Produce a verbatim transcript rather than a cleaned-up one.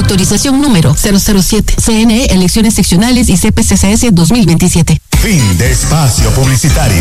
Autorización número cero cero siete. C N E, elecciones seccionales y C P C C S dos mil veintisiete. Fin de espacio publicitario.